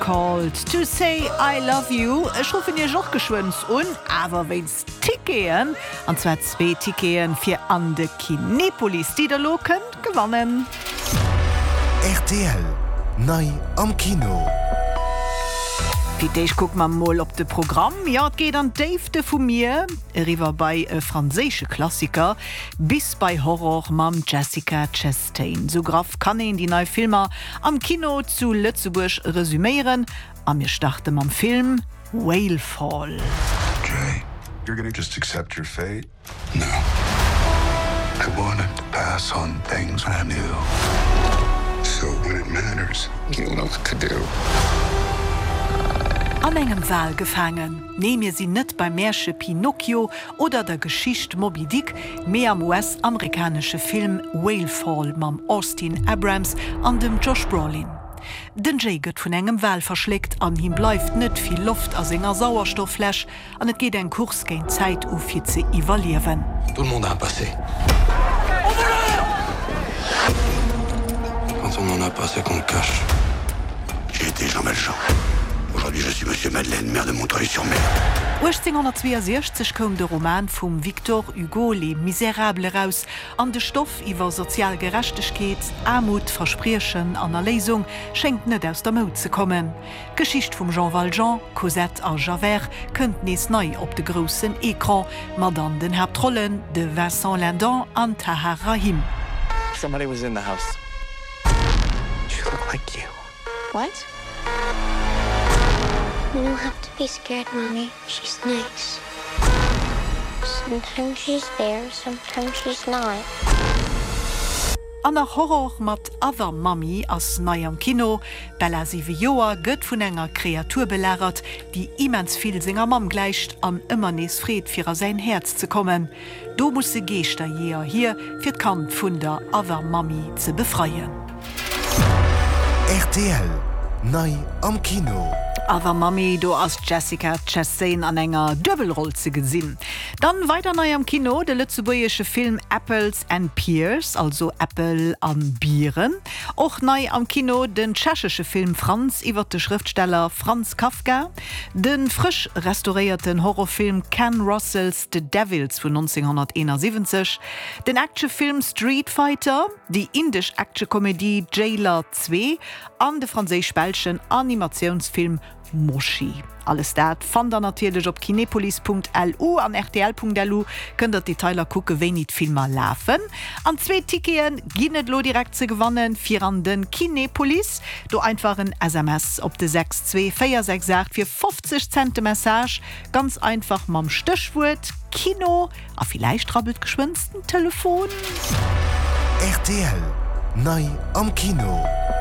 Called to say I love you. Ich rufe ihr auch geschwünzt und, aber wenn's Ticketen, und zwar 2 Ticketen für an de Kinepolis, die da loken, gewonnen. RTL, neu am Kino. Ich guck mal op de Programm. Ja, es geht an Dave von mir, river bei französische Klassiker, bis bei Horror mam Jessica Chastain. So graf kann die neue Filme am Kino zu Lützeburg resümieren. Am mir starten am Film Whalefall. Jay, you're gonna just accept your fate? No. I wanted to pass on things I knew. So when it matters, you'll know what to do. An engem Wahl gefangen. Nehm ihr sie net beim Märche Pinocchio oder der Geschichte Moby Dick, mehr am US-amerikanische Film Whalefall mam Austin Abrams an dem Josh Brolin. Den Jay gëtt vun engem Wahl verschlägt, an him bleibt net viel Luft as enger Sauerstofffläsch, an et geht en Kurs gein Zeit ufir ze evaluieren. Tout le monde a un passé. Quand on en a pas, c'est qu'on le cache. J'ai été Jean Valjean. Aujourd'hui, je suis Monsieur Madeleine, maire de Montreuil-sur-Mer. 1862 kom de Roman vum Victor Hugo Les Miserables raus, an de Stoff iwwer Sozialgerechtegkeet, Armut, Verspriechen an der Lesung schenkt net aus der Mode ze kommen. Geschicht vum Jean Valjean, Cosette an Javert kënnt nees nei op de grossen Ekran, mat an den Hauptrollen de Vincent Lindon an Tahar Rahim. Somebody was in the house. She looked like you. What? You don't have to be scared, Mommy. She's nice. Sometimes she's there, sometimes she's not. An der Horror mat Other Mami ass nei am Kino, Bella 7 Joer gëtt vun enger Kreatur beläret, die immens viel Singer Mam gleicht an ëmmer nees Fred fir a sein Herz ze kommen. Do muss se Geester jeer hier fir d'Kant vun der Other Mami ze befreien. RTL, neu am Kino. Aber Mami, du hast Jessica Chastain an enger Doppelrolle zu gesehen. Dann weiter neu am Kino, der lützeburgische Film Apples and Pears, also Apple an Bieren. Auch neu am Kino den tschechische Film Franz über den Schriftsteller Franz Kafka. Den frisch restaurierten Horrorfilm Ken Russells The Devils von 1971. Den Actionfilm Street Fighter, die indisch-Action-Komödie Jailer 2 an den französisch-belgischen Animationsfilm Moshi. Alles dat fand ihr natürlich op kinepolis.lu an rtl.lu könnt ihr die Teiler gucken, wenn nicht Filme laufen. An 2 Ticketen ginet lo direkt zu gewonnen für an den Kinepolis. Du einfach ein SMS op de 62468 für 50 Cent Message. Ganz einfach mam Stichwort Kino, a vielleicht trabbelt geschwünsten Telefon. RTL, neu am Kino.